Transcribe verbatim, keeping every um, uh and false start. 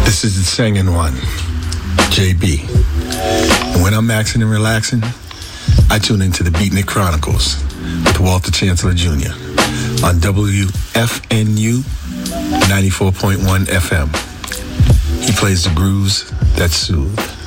This is the singing one, J B. And when I'm maxing and relaxing, I tune into the Beatnik Chronicles with Walter Chancellor Junior on W F N U ninety-four point one F M. He plays the grooves that soothe.